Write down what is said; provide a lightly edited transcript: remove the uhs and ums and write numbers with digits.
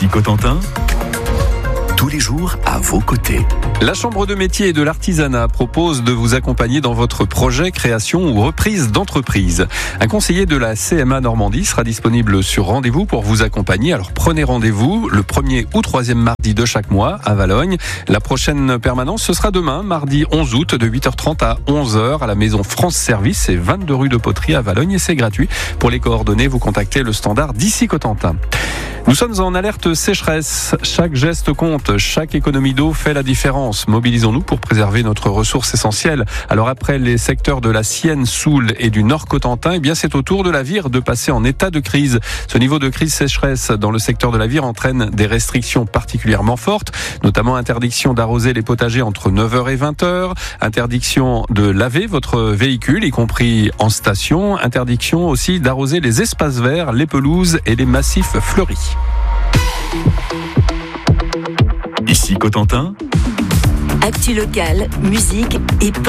Ici Cotentin, tous les jours à vos côtés. La Chambre de métier et de l'artisanat propose de vous accompagner dans votre projet création ou reprise d'entreprise. Un conseiller de la CMA Normandie sera disponible sur rendez-vous pour vous accompagner. Alors prenez rendez-vous le 1er ou 3e mardi de chaque mois à Valognes. La prochaine permanence, ce sera demain, mardi 11 août, de 8h30 à 11h à la maison France Service. C'est 22 rue de Poterie à Valognes et c'est gratuit. Pour les coordonnées, vous contactez le standard d'Ici Cotentin. Nous sommes en alerte sécheresse. Chaque geste compte, chaque économie d'eau fait la différence. Mobilisons-nous pour préserver notre ressource essentielle. Alors après les secteurs de la Sienne, Soule et du Nord Cotentin, c'est au tour de la Vire de passer en état de crise. Ce niveau de crise sécheresse dans le secteur de la Vire entraîne des restrictions particulièrement fortes, notamment interdiction d'arroser les potagers entre 9h et 20h, interdiction de laver votre véhicule, y compris en station, interdiction aussi d'arroser les espaces verts, les pelouses et les massifs fleuris. Ici Cotentin, actu locale, musique et